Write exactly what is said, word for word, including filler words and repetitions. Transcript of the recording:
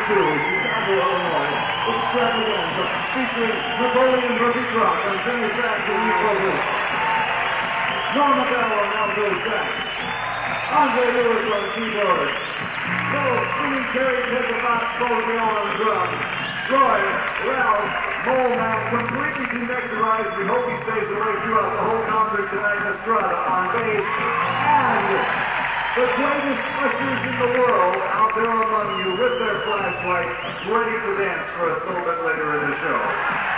two, Chicago, Illinois, Extravaganza, featuring Napoleon Murphy Crock on tenor sax and lead vocals, Norma Bell on alto sax, Andre Lewis on keyboards, little skinny Terry Ted the Fox Bozio on drums, Roy, Ralph, Moleman, completely denectarized. We hope he stays awake throughout the whole concert tonight. Estrada on bass, and the greatest ushers in the world out there among you with their flashlights, ready to dance for us a little bit later in the show.